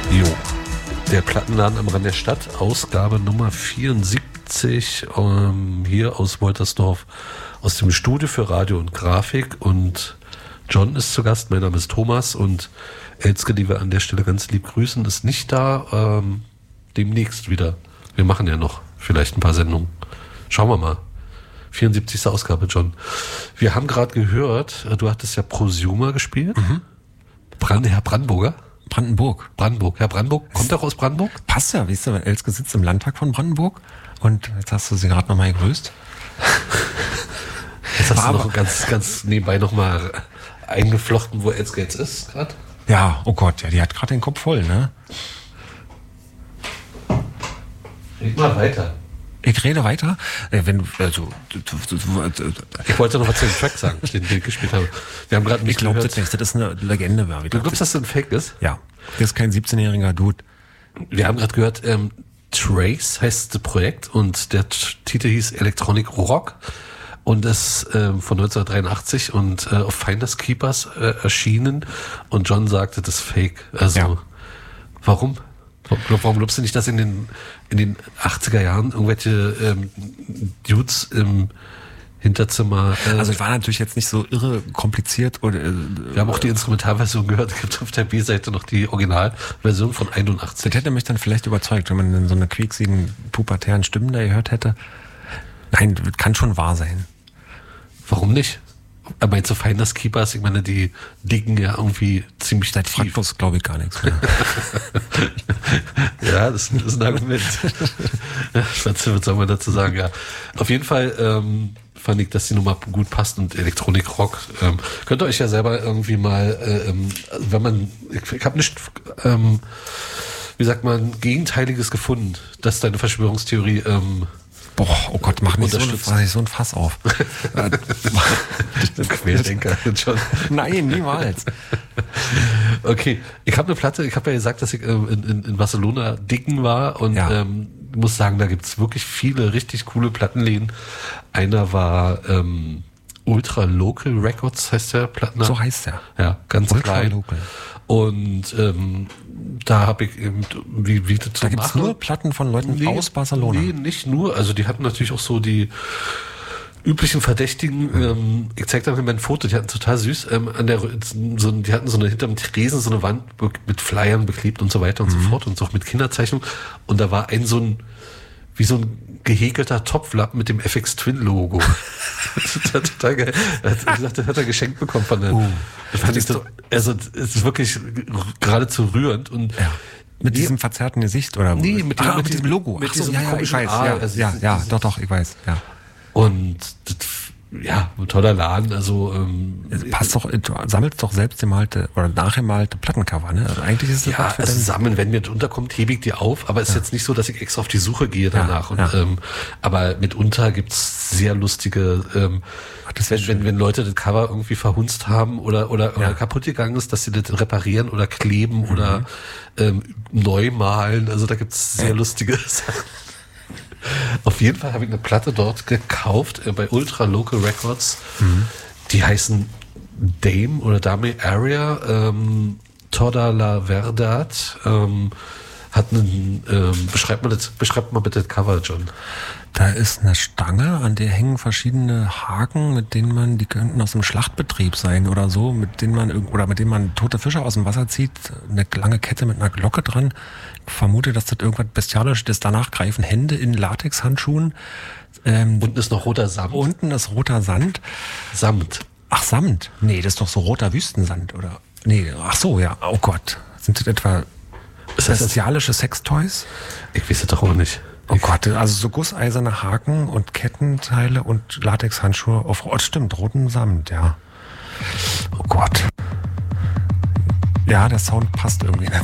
Jo, der Plattenladen am Rand der Stadt, Ausgabe Nummer 74, hier aus Woltersdorf, aus dem Studio für Radio und Grafik. Und John ist zu Gast, mein Name ist Thomas und Elske, die wir an der Stelle ganz lieb grüßen, ist nicht da, demnächst wieder. Wir machen ja noch vielleicht ein paar Sendungen. Schauen wir mal. 74. Ausgabe, John. Wir haben gerade gehört, du hattest ja Prosumer gespielt. Mhm. Herr Brandenburger? Brandenburg. Herr Brandenburg, kommt auch aus Brandenburg? Passt ja, weißt du, weil Elske sitzt im Landtag von Brandenburg und jetzt hast du sie gerade nochmal gegrüßt. Jetzt hast du noch ganz nebenbei nochmal eingeflochten, wo Elske jetzt ist gerade. Ja, oh Gott, ja, die hat gerade den Kopf voll, ne? Red mal weiter. Ich rede weiter. Ich wollte noch was zu dem Track sagen, den ich gespielt habe. Wir haben gerade Ich glaube das nicht, das ist eine Legende. Du glaubst, dass das ein Fake ist? Ja, das ist kein 17-jähriger Dude. Wir haben gerade gehört, Trace heißt das Projekt und der Titel hieß Electronic Rock und ist von 1983 und auf Finders Keepers erschienen und John sagte, das ist Fake. Also, ja. Warum? Warum glaubst du nicht, dass in den 80er Jahren irgendwelche Dudes im Hinterzimmer... also es war natürlich jetzt nicht so irre kompliziert. Wir haben auch die Instrumentalversion gehört. Es gibt auf der B-Seite noch die Originalversion von 81. Das hätte mich dann vielleicht überzeugt, wenn man dann so eine quieksigen, pubertären Stimmen da gehört hätte. Nein, das kann schon wahr sein. Warum nicht? Aber meinst du Finders Keepers? Ich meine, die dicken ja irgendwie ziemlich tief. Seit Frankfurt glaube ich gar nichts mehr. Ja, das ist ein Argument. Was soll man dazu sagen? Ja, auf jeden Fall fand ich, dass die Nummer gut passt und Elektronik Rock. Könnt ihr euch ja selber irgendwie mal, wenn man, ich habe nicht, wie sagt man, Gegenteiliges gefunden, dass deine Verschwörungstheorie boah, oh Gott, mach nicht so ein Fass auf. Querdenker schon. Nein, niemals. Okay, ich habe eine Platte, ich habe ja gesagt, dass ich in Barcelona dicken war und ja. Muss sagen, da gibt's wirklich viele richtig coole Plattenläden. Einer war Ultra Local Records, heißt der Plattenladen. So heißt der. Ja, ganz Ultra klein. Local. Und da habe ich eben, wie das so da gibt's nur Platten von Leuten aus Barcelona? Nee, nicht nur. Also die hatten natürlich auch so die üblichen Verdächtigen. Ich zeig da mal ein Foto, die hatten total süß. Die hatten so eine hinterm Tresen so eine Wand mit Flyern beklebt und so weiter und so fort und so auch mit Kinderzeichnung. Und da war wie so ein gehäkelter Topflappen mit dem FX Twin Logo. Total geil. Er hat gesagt, das hat er geschenkt bekommen von der. Das fand ich so, also es ist wirklich geradezu rührend und ja. Mit diesem verzerrten Gesicht oder? Nee, mit diesem Logo. Mit diesem ich weiß. Ja, doch, ich weiß. Ja. Und das, ja, ein toller Laden, also passt doch, du sammelst doch selbst gemalte oder nachgemalte Plattencover, ne? Also eigentlich ist das ja, also sammeln, wenn mir das unterkommt, hebe ich die auf, aber es ist jetzt nicht so, dass ich extra auf die Suche gehe danach. Ja. Und, aber mitunter gibt's sehr lustige, wenn Leute das Cover irgendwie verhunzt haben oder kaputt gegangen ist, dass sie das reparieren oder kleben oder neu malen. Also da gibt's sehr lustige Sachen. Auf jeden Fall habe ich eine Platte dort gekauft bei Ultra Local Records. Die heißen Dame Area, Toda la Verdad. Hat einen, beschreibt mal bitte das Cover, John. Da ist eine Stange, an der hängen verschiedene Haken, die könnten aus dem Schlachtbetrieb sein oder so, mit denen man tote Fische aus dem Wasser zieht. Eine lange Kette mit einer Glocke dran. Ich vermute, dass das irgendwas Bestialisches ist. Danach greifen Hände in Latexhandschuhen. Unten ist noch roter Samt. Unten ist roter Sand. Samt. Ach, Samt. Nee, das ist doch so roter Wüstensand, oder? Nee, ach so, ja. Oh Gott. Sind das etwa bestialische Sextoys? Ich weiß es doch auch nicht. Oh Gott, also so gusseiserne Haken und Kettenteile und Latexhandschuhe auf rotem Samt, ja. Oh Gott. Ja, der Sound passt irgendwie.